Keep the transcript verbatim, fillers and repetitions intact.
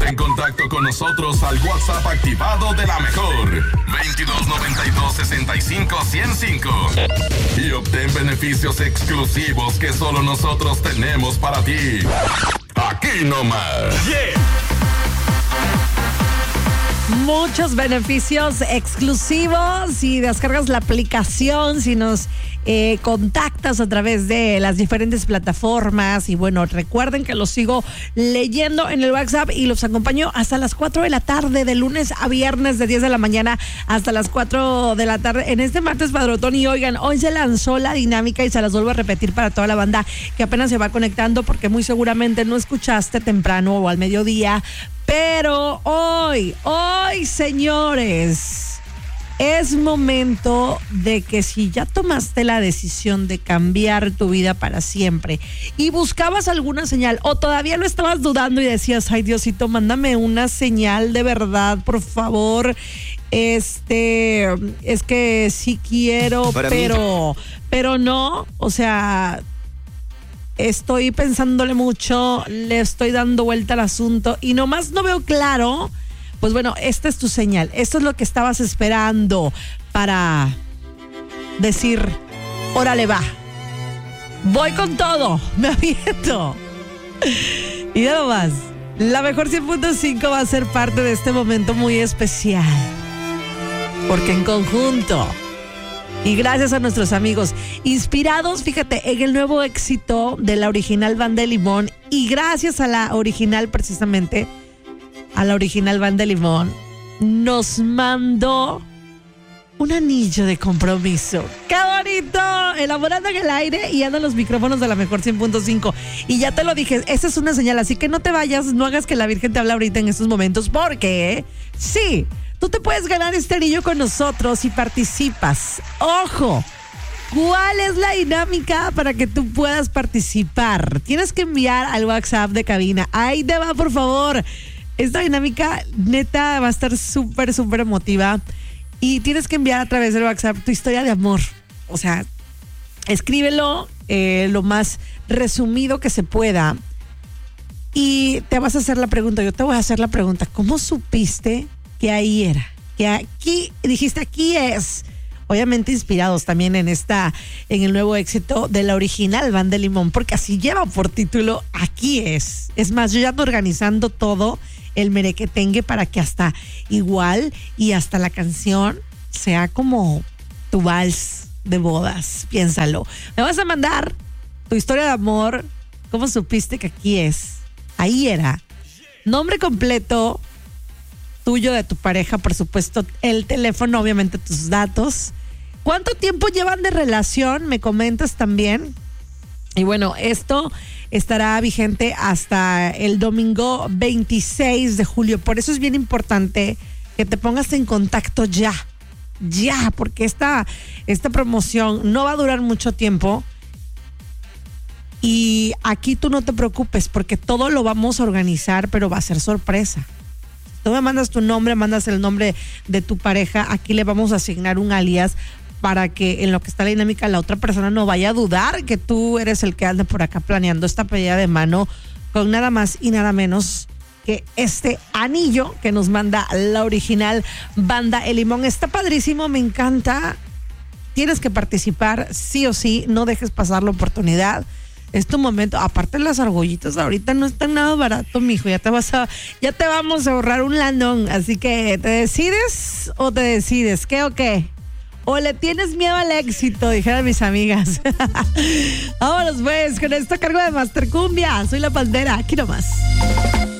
Ponte en contacto con nosotros al WhatsApp activado de la mejor veintidós noventa y dos sesenta y cinco ciento cinco y obtén beneficios exclusivos que solo nosotros tenemos para ti. Aquí nomás. Yeah. Muchos beneficios exclusivos si descargas la aplicación, si nos eh, contactas a través de las diferentes plataformas. Y bueno, recuerden que los sigo leyendo en el WhatsApp y los acompaño hasta las cuatro de la tarde, de lunes a viernes, de diez de la mañana hasta las cuatro de la tarde en este martes Padrotón. Y oigan, hoy se lanzó la dinámica y se las vuelvo a repetir para toda la banda que apenas se va conectando, porque muy seguramente no escuchaste temprano o al mediodía. Pero hoy, hoy, señores, es momento de que si ya tomaste la decisión de cambiar tu vida para siempre y buscabas alguna señal o todavía lo estabas dudando y decías, ay Diosito, mándame una señal de verdad, por favor. Este, es que sí quiero, para pero, mí. pero no, o sea... Estoy pensándole mucho, le estoy dando vuelta al asunto y nomás no veo claro. Pues bueno, esta es tu señal. Esto es lo que estabas esperando para decir, órale va, voy con todo, me aviento. Y nada más, la mejor cien punto cinco va a ser parte de este momento muy especial, porque en conjunto y gracias a nuestros amigos inspirados, fíjate, en el nuevo éxito de la original Banda de Limón, y gracias a la original, precisamente a la original Banda de Limón, nos mandó un anillo de compromiso. ¡Qué bonito! Elaborando en el aire y andan los micrófonos de la mejor cien punto cinco. Y ya te lo dije, esa es una señal, así que no te vayas, no hagas que la Virgen te hable ahorita en estos momentos, porque sí, tú te puedes ganar este anillo con nosotros si participas. ¡Ojo! ¿Cuál es la dinámica para que tú puedas participar? Tienes que enviar al WhatsApp de cabina. Ahí te va, por favor. Esta dinámica, neta, va a estar súper, súper emotiva. Y tienes que enviar a través del WhatsApp tu historia de amor. O sea, escríbelo eh, lo más resumido que se pueda. Y te vas a hacer la pregunta. Yo te voy a hacer la pregunta. ¿Cómo supiste que ahí era? Que aquí, dijiste, aquí es. Obviamente inspirados también en esta, en el nuevo éxito de la original Banda de Limón, porque así lleva por título, aquí es. Es más, yo ya ando organizando todo el merequetengue para que hasta igual y hasta la canción sea como tu vals de bodas. Piénsalo. Me vas a mandar tu historia de amor. ¿Cómo supiste que aquí es? Ahí era. Nombre completo tuyo, de tu pareja, por supuesto, el teléfono, obviamente tus datos. ¿Cuánto tiempo llevan de relación? Me comentas también. Y bueno, esto estará vigente hasta el domingo veintiséis de julio. Por eso es bien importante que te pongas en contacto ya. Ya, porque esta, esta promoción no va a durar mucho tiempo. Y aquí tú no te preocupes, porque todo lo vamos a organizar, pero va a ser sorpresa. Tú me mandas tu nombre, mandas el nombre de tu pareja, aquí le vamos a asignar un alias para que en lo que está la dinámica la otra persona no vaya a dudar que tú eres el que anda por acá planeando esta pedida de mano con nada más y nada menos que este anillo que nos manda la original Banda El Limón. Está padrísimo, me encanta. Tienes que participar sí o sí, no dejes pasar la oportunidad. Es tu momento. Aparte, las argollitas ahorita no están nada barato, mijo. Ya te vas a, ya te vamos a ahorrar un landón. Así que, ¿te decides o te decides? ¿Qué o qué? ¿O le tienes miedo al éxito? Dijeron mis amigas. Vámonos pues, con esto a cargo de Master Cumbia. Soy la Pantera, aquí nomás.